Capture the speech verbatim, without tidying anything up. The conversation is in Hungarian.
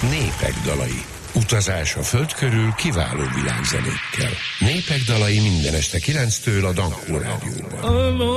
Népek dalai. Utazás a föld körül kiváló világzenékkel. Népek dalai minden este kilenctől a Dankó Rádióban.